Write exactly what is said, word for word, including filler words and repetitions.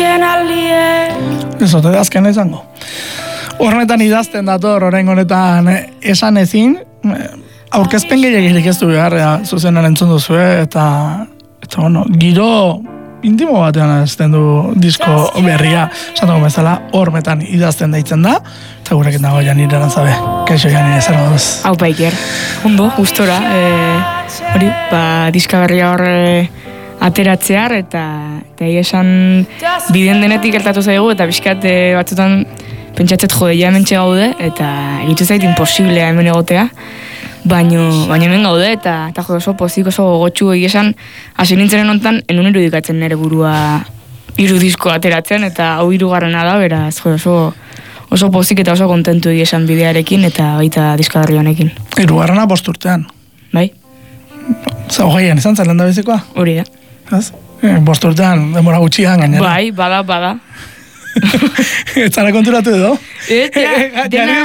azken aldie. Ez ote da azkena izango. Horretan idazten dator, orain honetan esan ezin, aurkezpen gehiagirik ez du behar, zuzenan entzun duzu, eta, eta bueno, giro intimo batean azten du disko berria, esatu bezala, horretan idazten daitzen da, eta gurekin dago Jani Arantzabe. Kaixo Jani, zer moduz? Hau Iker, ondo, gustora, e, hori, ba, diska berria horre ateratzear, eta eta esan biden denetik gertatu zaigu, eta bizkat e, batzutan pentsatzet jode, ja hemen gaude, eta egitu zait imposiblea hemen egotea, baino, baino hemen gaude, eta, eta jode oso pozik, oso gogotxu egizan, hasi nintzenen ontan, enun irudikatzen nire burua irudisko ateratzen, eta hau hirugarrena da, beraz, jode oso, oso pozik eta oso kontentu egizan bidearekin, eta baita diskagarri honekin. Hirugarrena bosturtean. Bai? Zau gehien, izan zelen da bizikoa? Hori da. Ez? E, bosturtean, demora gutxian gainera. Bai, bada, bada. Ez zara konturatu edo? Ez, ja, dena...